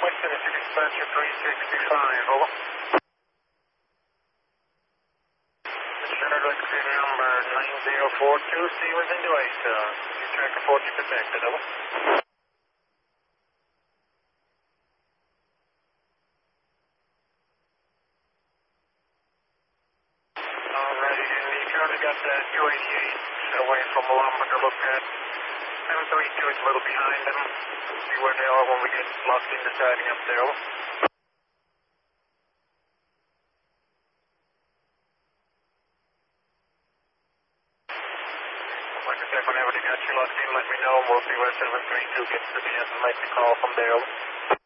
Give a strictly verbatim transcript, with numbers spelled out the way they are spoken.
Western City Dispatcher three sixty-five, over. Charlotte City number nine zero four two, Stevens and Dwight. Uh, you track forty protected, over. Alrighty, and you currently got uh, two eighty-eight away from the lumber to look at. seven three two is a little behind them. See where they are when we get locked into siding up there, over. Like I said, whenever they got you locked in, let me know. We'll see where seven three two gets the chance and make the call from there, over.